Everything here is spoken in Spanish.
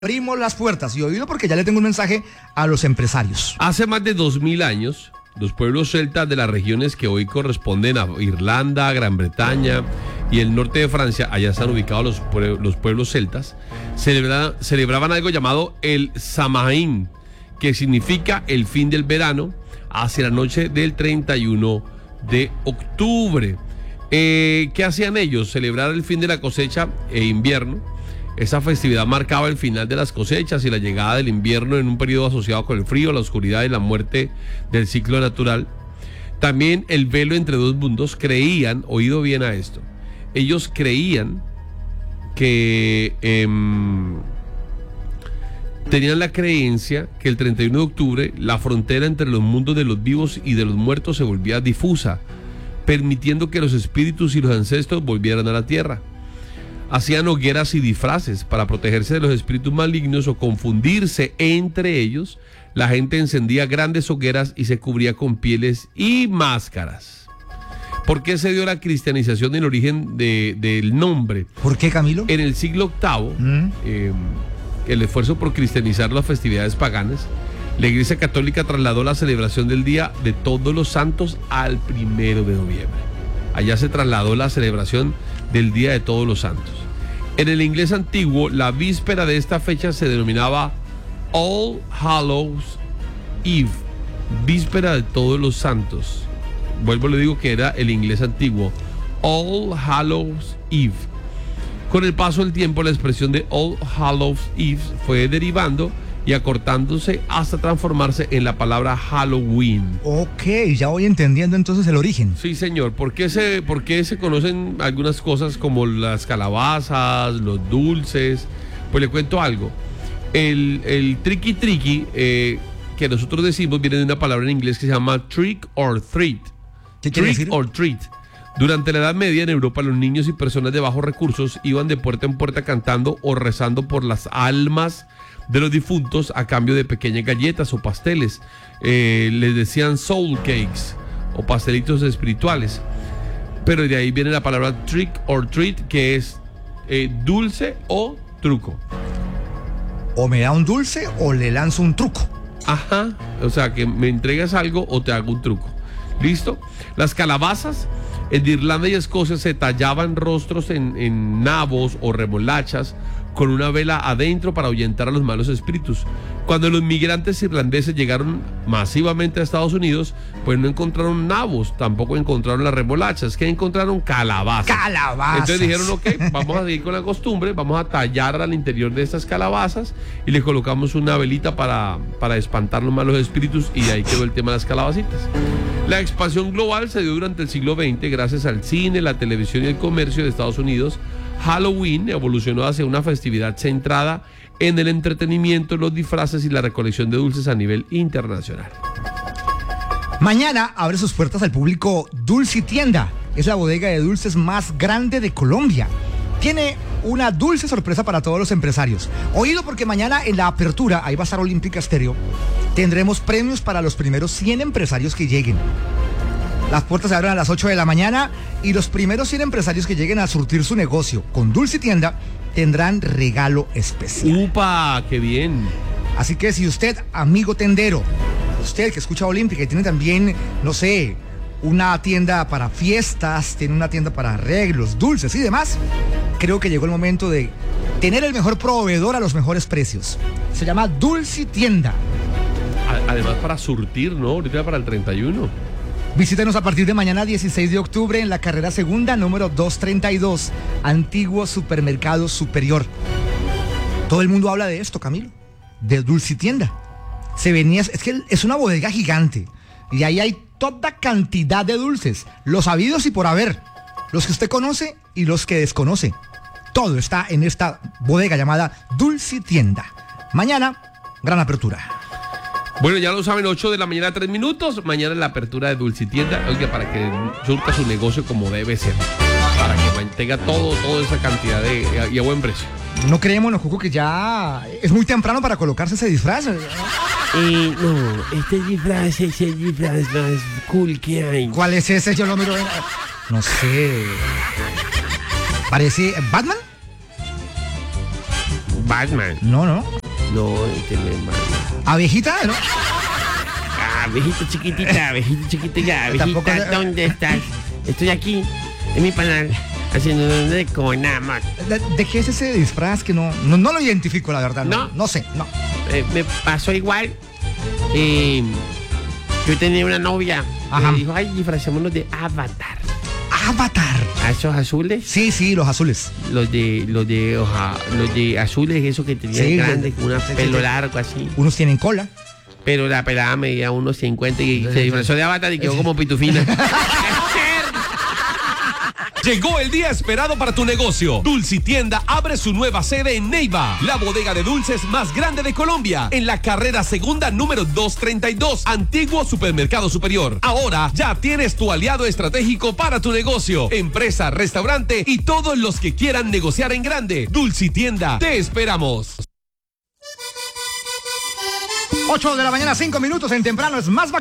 Abrimos las puertas y oído porque ya le tengo un mensaje a los empresarios. Hace más de 2000 años, los pueblos celtas de las regiones que hoy corresponden a Irlanda, Gran Bretaña y el norte de Francia, allá están ubicados los pueblos celtas, celebraban algo llamado el Samaín, que significa el fin del verano, hacia la noche del 31 de octubre. ¿Qué hacían ellos? Celebrar el fin de la cosecha e invierno. Esa festividad marcaba el final de las cosechas y la llegada del invierno en un periodo asociado con el frío, la oscuridad y la muerte del ciclo natural. También el velo entre dos mundos. Creían, oído bien a esto, ellos creían que tenían la creencia que el 31 de octubre la frontera entre los mundos de los vivos y de los muertos se volvía difusa, permitiendo que los espíritus y los ancestros volvieran a la tierra. Hacían hogueras y disfraces para protegerse de los espíritus malignos o confundirse entre ellos. La gente encendía grandes hogueras y se cubría con pieles y máscaras. ¿Por qué se dio la cristianización en el origen del nombre? ¿Por qué, Camilo? En el siglo VIII, el esfuerzo por cristianizar las festividades paganas, la Iglesia Católica trasladó la celebración del Día de Todos los Santos al 1 de noviembre. Allá se trasladó la celebración del Día de Todos los Santos. En el inglés antiguo, la víspera de esta fecha se denominaba All Hallows Eve, víspera de Todos los Santos. Vuelvo, le digo que era el inglés antiguo, All Hallows Eve. Con el paso del tiempo, la expresión de All Hallows Eve fue derivando y acortándose hasta transformarse en la palabra Halloween. Ok, ya voy entendiendo entonces el origen. Sí, señor. ¿Por qué se conocen algunas cosas como las calabazas, los dulces? Pues le cuento algo. El tricky que nosotros decimos viene de una palabra en inglés que se llama trick or treat. ¿Qué quiere decir? Trick or treat. Durante la Edad Media en Europa, los niños y personas de bajos recursos iban de puerta en puerta cantando o rezando por las almas de los difuntos a cambio de pequeñas galletas o pasteles. Les decían soul cakes o pastelitos espirituales. Pero de ahí viene la palabra trick or treat, que es dulce o truco. O me da un dulce o le lanzo un truco. Ajá, o sea que me entregas algo o te hago un truco. ¿Listo? Las calabazas en Irlanda y Escocia se tallaban rostros en nabos o remolachas con una vela adentro para ahuyentar a los malos espíritus. Cuando los migrantes irlandeses llegaron masivamente a Estados Unidos, pues no encontraron nabos, tampoco encontraron las remolachas, que encontraron calabazas. ¡Calabazas! Entonces dijeron, ok, vamos a seguir con la costumbre, vamos a tallar al interior de estas calabazas y le colocamos una velita para espantar los malos espíritus, y de ahí quedó el tema de las calabacitas. La expansión global se dio durante el siglo XX gracias al cine, la televisión y el comercio de Estados Unidos. Halloween evolucionó hacia una festividad centrada en el entretenimiento, los disfraces y la recolección de dulces a nivel internacional. Mañana abre sus puertas al público Dulcitienda. Es la bodega de dulces más grande de Colombia. Tiene una dulce sorpresa para todos los empresarios. Oído porque mañana en la apertura, ahí va a estar Olímpica Estéreo, tendremos premios para los primeros 100 empresarios que lleguen. Las puertas se abren a las 8 de la mañana y los primeros 100 empresarios que lleguen a surtir su negocio con Dulcitienda tendrán regalo especial. ¡Upa! ¡Qué bien! Así que si usted, amigo tendero, usted que escucha Olímpica y tiene también, no sé, una tienda para fiestas, tiene una tienda para arreglos, dulces y demás, creo que llegó el momento de tener el mejor proveedor a los mejores precios. Se llama Dulcitienda. Además para surtir, ¿no? Ahorita para el 31. Visítenos a partir de mañana 16 de octubre en la carrera segunda número 232, antiguo Supermercado Superior. Todo el mundo habla de esto, Camilo, de Dulcitienda. Es que es una bodega gigante y ahí hay toda cantidad de dulces, los habidos y por haber, los que usted conoce y los que desconoce. Todo está en esta bodega llamada Dulcitienda. Mañana, gran apertura. Bueno, ya lo saben, 8 de la mañana, 3 minutos. Mañana la apertura de Dulcitienda. Oiga, para que surta su negocio como debe ser. Para que mantenga toda esa cantidad y a buen precio. No creemos, Juco, que ya es muy temprano para colocarse ese disfraz. No, este disfraz es el disfraz más cool que hay. ¿Cuál es ese? Yo lo miro. No sé. ¿Parece Batman? Batman. No. No, este no es Batman. Abejita, ¿no? Abejita chiquitita, Tampoco- abejita, ¿dónde estás? Estoy aquí, en mi panal, haciendo un con nada más. ¿De qué es ese disfraz que no lo identifico, la verdad? No sé, no. Me pasó igual. Yo tenía una novia. Ajá. Me dijo, ay, disfracémonos de Avatar. Avatar. A esos azules. Sí, los azules. Los de azules, esos que tenían Sí, grandes, con un sí, pelo sí. largo así. Unos tienen cola. Pero la pelada medía unos 50 y se disfrazó de Avatar y quedó como pitufina. Llegó el día esperado para tu negocio. Dulcitienda abre su nueva sede en Neiva, la bodega de dulces más grande de Colombia, en la carrera segunda número 232, antiguo Supermercado Superior. Ahora ya tienes tu aliado estratégico para tu negocio, empresa, restaurante y todos los que quieran negociar en grande. Dulcitienda, te esperamos. 8 de la mañana, 5 minutos en temprano, es más bacán.